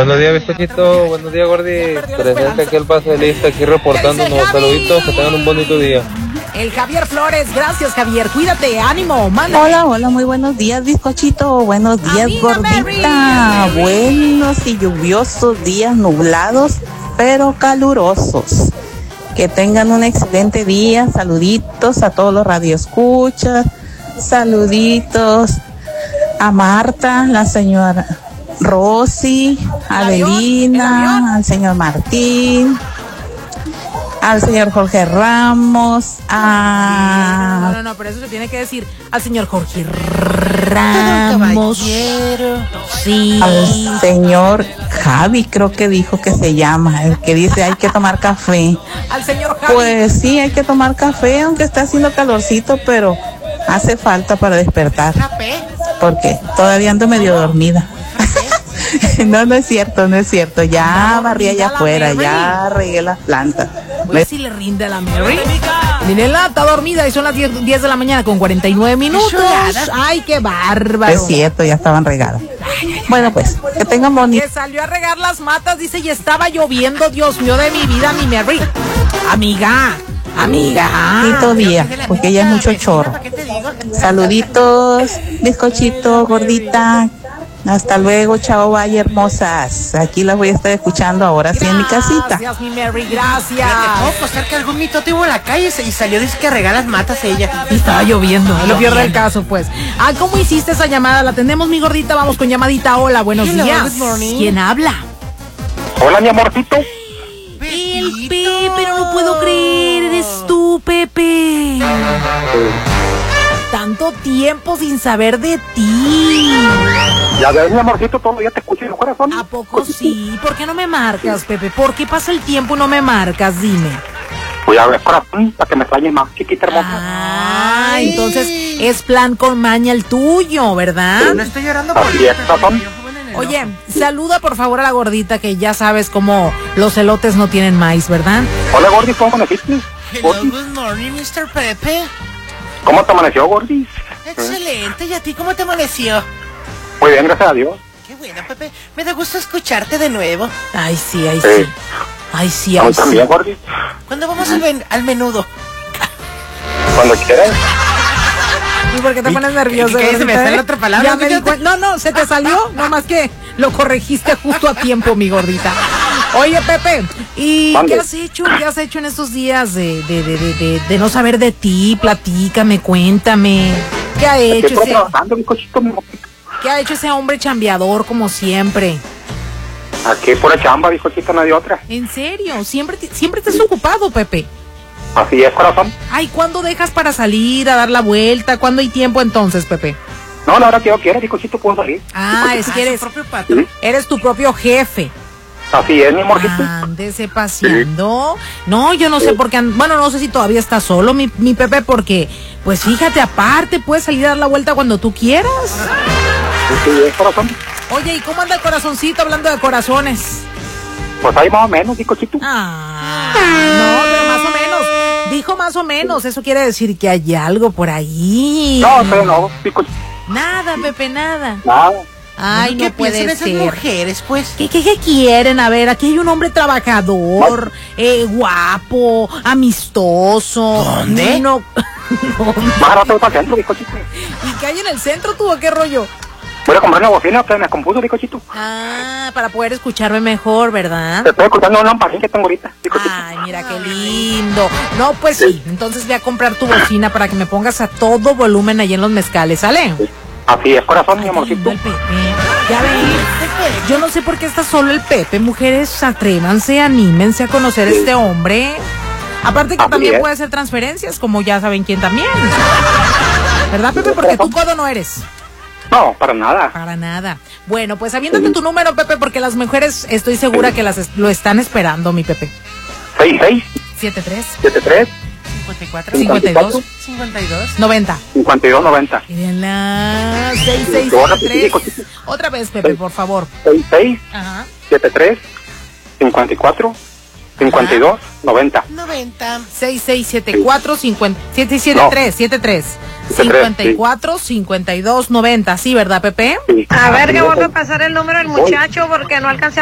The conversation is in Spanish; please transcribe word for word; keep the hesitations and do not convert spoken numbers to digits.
Buenos días, bizcochito. Buenos días, Gordi. Presente aquí el pase de lista, aquí reportando unos saluditos. Que tengan un bonito día. El Javier Flores, gracias Javier, cuídate, ánimo, manda. Hola, hola, muy buenos días, bizcochito. Buenos días, Amiga gordita. Mary. Buenos y lluviosos días nublados, pero calurosos. Que tengan un excelente día. Saluditos a todos los radioescuchas. Saluditos a Marta, la señora Rosy, a ¿El avión? ¿El avión? Adelina, al señor Martín, al señor Jorge Ramos, a... No, no, no, pero eso se tiene que decir al señor Jorge Ramos. Sí. al señor Javi, creo que dijo que se llama, el que dice hay que tomar café. Al señor Javi. Pues sí, hay que tomar café, aunque está haciendo calorcito, pero hace falta para despertar, porque todavía ando medio dormida. No, no es cierto, no es cierto. Ya barrí allá afuera, ya regué las plantas. Pues si le rinde a la Mary. Minela está dormida y son las diez de la mañana con cuarenta y nueve minutos. Ay, qué bárbaro. Es cierto, ya estaban regadas. Bueno, pues, que tengan bonito. Que salió a regar las matas, dice, y estaba lloviendo, Dios mío de mi vida, mi Mary. Amiga, amiga. Bonito día, porque ya es mucho chorro. Saluditos, bizcochito, gordita. Hasta luego, chao, vaya hermosas. Aquí las voy a estar escuchando ahora sí en mi casita. Gracias, mi Mary, gracias. ¿Puedo apostar que algún mitote iba a la calle y salió dice que a regar las matas ella? Y estaba lloviendo, no lo pierda el caso, pues. Ah, ¿cómo hiciste esa llamada? La atendemos, mi gordita, vamos con llamadita. Hola, buenos Hello, días. good morning. ¿Quién habla? Hola, mi amorcito. El Pepe, no lo puedo creer, eres tú, Pepe. Tanto tiempo sin saber de ti. Ya ves, mi amorcito, todavía te escucho en el corazón. ¿A poco sí? ¿Por qué no me marcas, Pepe? ¿Por qué pasa el tiempo y no me marcas? Dime. Voy a ver corazón para que me extrañes más, chiquita hermosa. Ah, entonces es plan con maña el tuyo, ¿verdad? No estoy llorando por Así es, corazón. Oye, saluda por favor a la gordita, que ya sabes cómo los elotes no tienen maíz, ¿verdad? Hola, Gordy, ¿cómo amaneciste? Hello, Gordy, good morning, mister Pepe. ¿cómo te amaneció, Gordy? Excelente, ¿y a ti cómo te amaneció? Muy bien, gracias a Dios. Qué bueno, Pepe. Me da gusto escucharte de nuevo. Ay, sí, ay, Sí. sí. Ay, sí, A ay, mí también, sí. Gordy. ¿Cuándo vamos al, men- al menudo? Cuando quieras. ¿Y por qué te pones nervioso? ¿Qué, qué, se me gordita, sale eh? otra palabra? Ya me di Fíjate. cuen- No, no, se te salió, nomás que lo corregiste justo a tiempo, mi gordita. Oye, Pepe, ¿y Mande. qué has hecho? ¿Qué has hecho en estos días de, de, de, de, de, de no saber de ti? Platícame, cuéntame. ¿Qué ha hecho Estoy ese, trabajando, mi cochito, mi amorcito. qué ha hecho ese hombre chambeador como siempre? Aquí pura chamba, mi cochito, no hay otra. ¿En serio? ¿Siempre, te- siempre estás ocupado, Pepe? Así es, corazón. Ay, ¿cuándo dejas para salir a dar la vuelta? ¿Cuándo hay tiempo entonces, Pepe? No, la hora que yo quiera, mi cochito, puedo salir. Ah, es que eres, su propio patrón. Sí. eres tu propio jefe. Así es, mi amorcito. Ándese paseando. No, yo no sé por qué. and- Bueno, no sé si todavía está solo, mi, mi Pepe, porque, pues fíjate, aparte, puedes salir a dar la vuelta cuando tú quieras. Sí, es, corazón. Oye, ¿y cómo anda el corazoncito hablando de corazones? Pues ahí más o menos, mi cochito. Ah, no, pero más o menos. Dijo más o menos. Eso quiere decir que hay algo por ahí. No, pero no, mi cochito. Nada, Pepe, nada. Nada. Ay, ¿Qué no puede piensan esas ser. mujeres, pues? ¿Qué, qué, qué quieren? A ver, aquí hay un hombre trabajador, eh, guapo, amistoso. ¿Dónde? No, no. Más rato voy para el centro, mi cochito. ¿Y qué hay en el centro tú o qué rollo? Voy a comprar una bocina que me compuso, mi cochito. Ah, para poder escucharme mejor, ¿verdad? Te estoy escuchando una lamparilla que tengo ahorita, mi cochito. Ay, mira qué lindo. No, pues sí, entonces voy a comprar tu bocina para que me pongas a todo volumen ahí en los mezcales, ¿sale? Así es, corazón, mi Ay, qué lindo amorcito. el Pepe. Ya ven, yo no sé por qué está solo el Pepe. Mujeres, atrévanse, anímense a conocer a este hombre. Aparte que Así también es. puede hacer transferencias, como ya saben quién también. ¿Verdad, Pepe? Porque tú codo no eres. No, para nada. Para nada. Bueno, pues aviéntate tu número, Pepe, porque las mujeres estoy segura que las es- lo están esperando, mi Pepe. seis seis siete tres, siete tres cincuenta y cuatro, cincuenta y dos, cincuenta y dos. noventa. cincuenta y dos noventa. Mírenla. seis seis Te voy a siete repetir, tres. hijo. Otra vez, Pepe, por favor. seis seis Ajá. siete tres cincuenta y cuatro cincuenta y dos noventa. noventa. seis seis siete cuatro cincuenta siete siete tres siete tres cincuenta y cuatro cincuenta y dos noventa. Sí, ¿verdad, Pepe? Sí. A ver, que vuelvo a pasar el número del muchacho porque no alcancé a